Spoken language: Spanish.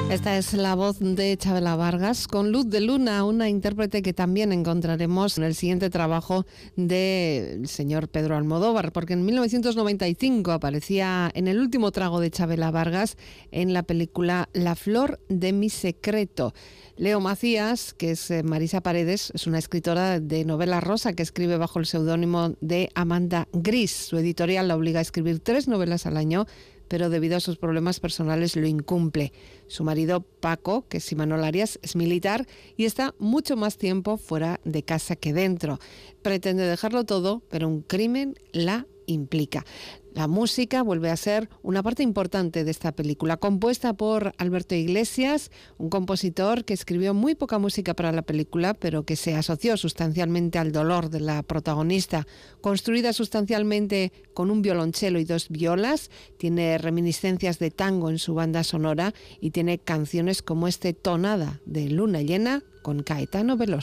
Esta es la voz de Chabela Vargas con Luz de Luna, una intérprete que también encontraremos en el siguiente trabajo del señor Pedro Almodóvar, porque en 1995 aparecía en El último trago de Chabela Vargas en la película La flor de mi secreto. Leo Macías, que es Marisa Paredes, es una escritora de novela rosa que escribe bajo el seudónimo de Amanda Gris. Su editorial la obliga a escribir 3 novelas al año, pero debido a sus problemas personales lo incumple. Su marido, Paco, que es Imanol Arias, es militar y está mucho más tiempo fuera de casa que dentro. Pretende dejarlo todo, pero un crimen la implica. La música vuelve a ser una parte importante de esta película, compuesta por Alberto Iglesias, un compositor que escribió muy poca música para la película, pero que se asoció sustancialmente al dolor de la protagonista. Construida sustancialmente con un violonchelo y 2 violas, tiene reminiscencias de tango en su banda sonora y tiene canciones como Tonada de Luna Llena con Caetano Veloso.